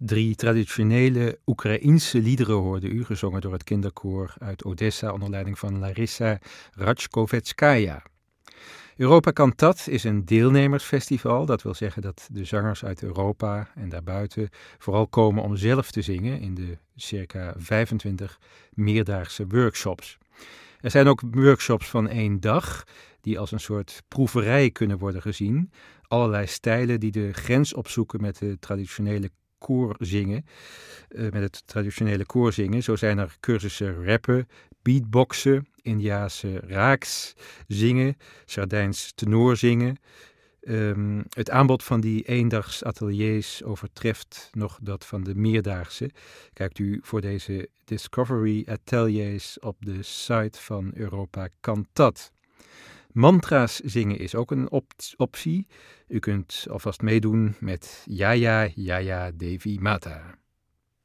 3 traditionele Oekraïense liederen hoorde u, gezongen door het kinderkoor uit Odessa onder leiding van Larissa Rachkovetsskaya. Europa Cantat is een deelnemersfestival. Dat wil zeggen dat de zangers uit Europa en daarbuiten vooral komen om zelf te zingen in de circa 25 meerdaagse workshops. Er zijn ook workshops van 1 dag die als een soort proeverij kunnen worden gezien. Allerlei stijlen die de grens opzoeken met de traditionele koorzingen. Zo zijn er cursussen rappen, beatboxen, Indiase raaks zingen, Sardijns tenorzingen. Het aanbod van die eendagsateliers overtreft nog dat van de meerdaagse. Kijkt u voor deze Discovery Ateliers op de site van Europa Cantat. Mantra's zingen is ook een optie. U kunt alvast meedoen met Jaya Jaya Devi Mata.